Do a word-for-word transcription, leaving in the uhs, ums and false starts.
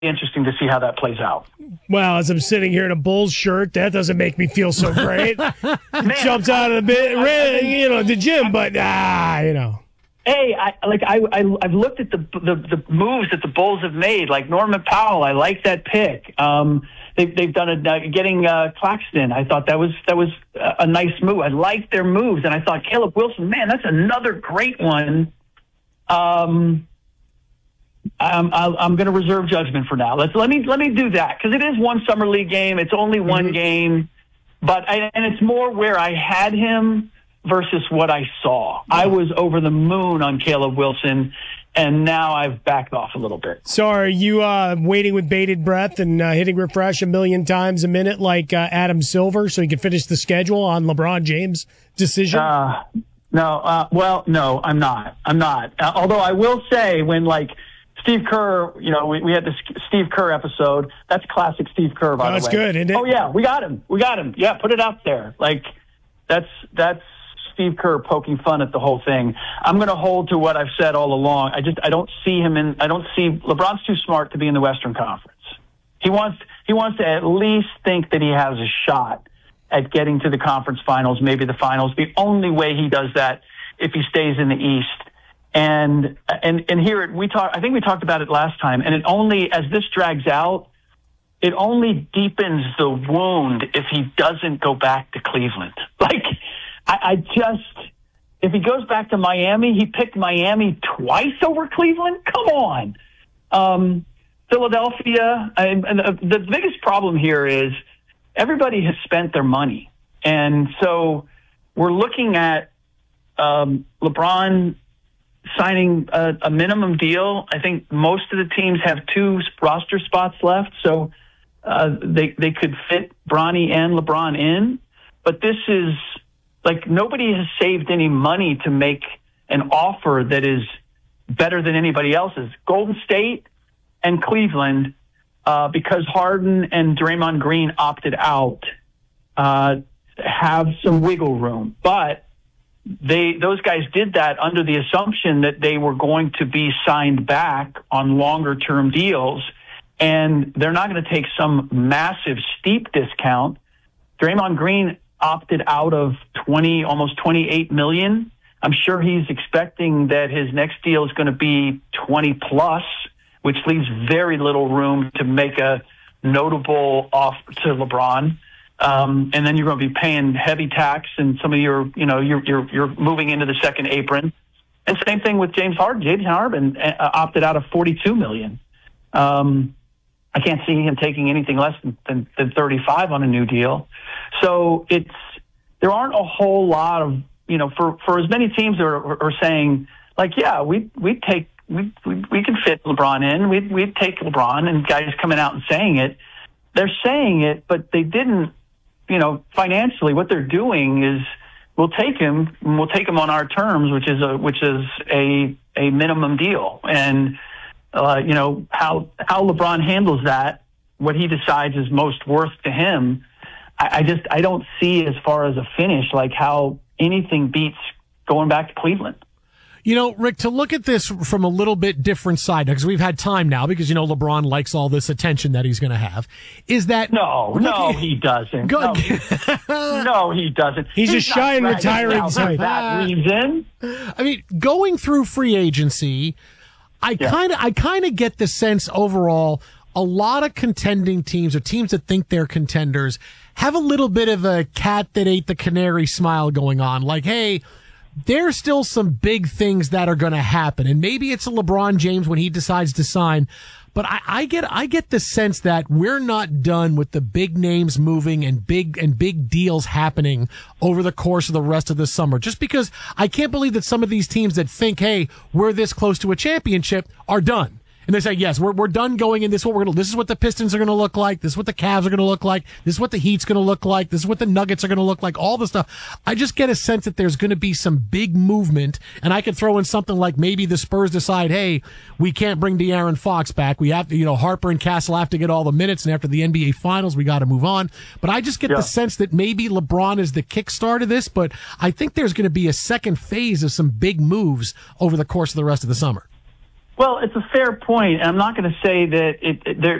interesting to see how that plays out. Well, as I'm sitting here in a Bulls shirt, that doesn't make me feel so great. Jumps out of the bit, you know, the gym, but ah, you know. Hey, I like I, I I've looked at the, the the moves that the Bulls have made. Like Norman Powell, I like that pick. Um, they've they've done a uh, getting uh, Claxton. I thought that was that was a nice move. I liked their moves, and I thought Caleb Wilson, man, that's another great one. Um. I'm, I'm going to reserve judgment for now. Let's let me let me do that because it is one summer league game. It's only one mm-hmm. game, but I, and it's more where I had him versus what I saw. Mm-hmm. I was over the moon on Caleb Wilson, and now I've backed off a little bit. So are you uh, waiting with bated breath and uh, hitting refresh a million times a minute like uh, Adam Silver so he can finish the schedule on LeBron James' decision? Uh, no, uh, well, no, I'm not. I'm not. Uh, although I will say when like. Steve Kerr, you know, we, we had this Steve Kerr episode. That's classic Steve Kerr, by oh, the way. That's good, isn't it? Oh, yeah, we got him. We got him. Yeah, put it out there. Like, that's that's Steve Kerr poking fun at the whole thing. I'm going to hold to what I've said all along. I just I don't see him in. I don't see LeBron's too smart to be in the Western Conference. He wants he wants to at least think that he has a shot at getting to the conference finals, maybe the finals. The only way he does that if he stays in the East. And, and, and here we talk, I think we talked about it last time, and it only, as this drags out, it only deepens the wound if he doesn't go back to Cleveland. Like, I, I just, if he goes back to Miami, he picked Miami twice over Cleveland? Come on. Um, Philadelphia, I, and the, the biggest problem here is everybody has spent their money. And so we're looking at, um, LeBron signing a, a minimum deal. I think most of the teams have two roster spots left, so uh, they they could fit Bronny and LeBron in. But this is like nobody has saved any money to make an offer that is better than anybody else's. Golden State and Cleveland, uh, because Harden and Draymond Green opted out, uh, have some wiggle room, but They those guys did that under the assumption that they were going to be signed back on longer term deals, and they're not going to take some massive steep discount. Draymond Green opted out of twenty, almost twenty-eight million. I'm sure he's expecting that his next deal is going to be twenty plus, which leaves very little room to make a notable offer to LeBron. Um, and then you're going to be paying heavy tax, and some of your, you know, you're you're you're moving into the second apron. And same thing with James Harden. James Harden uh, opted out of forty-two million. Um, I can't see him taking anything less than, than, than thirty-five on a new deal. So it's there aren't a whole lot of, you know, for for as many teams that are, are saying like, yeah, we we take we we we can fit LeBron in. We we take LeBron, and guys coming out and saying it. They're saying it, but they didn't. You know, financially, what they're doing is we'll take him, and we'll take him on our terms, which is a which is a a minimum deal. And uh, you know how how LeBron handles that, what he decides is most worth to him. I, I just I don't see as far as a finish like how anything beats going back to Cleveland. You know, Rick, to look at this from a little bit different side, because we've had time now, because, you know, LeBron likes all this attention that he's going to have, is that... No, no, he doesn't. Go, no, he, no, he doesn't. He's, he's just shy and retiring. For that reason. I mean, going through free agency, I yeah. kind of I kind of get the sense overall, a lot of contending teams or teams that think they're contenders have a little bit of a cat that ate the canary smile going on. Like, hey... there's still some big things that are going to happen, and maybe it's a LeBron James when he decides to sign. But I, I get, I get the sense that we're not done with the big names moving and big and big deals happening over the course of the rest of the summer. Just because I can't believe that some of these teams that think, hey, we're this close to a championship are done. And they say, yes, we're we're done going in this. What we're gonna. This is what the Pistons are going to look like. This is what the Cavs are going to look like. This is what the Heat's going to look like. This is what the Nuggets are going to look like. All the stuff. I just get a sense that there's going to be some big movement, and I could throw in something like maybe the Spurs decide, hey, we can't bring De'Aaron Fox back. We have to, you know, Harper and Castle have to get all the minutes, and after the N B A Finals, we got to move on. But I just get yeah. the sense that maybe LeBron is the kickstart of this, but I think there's going to be a second phase of some big moves over the course of the rest of the summer. Well, it's a fair point, and I'm not going to say that it, it, there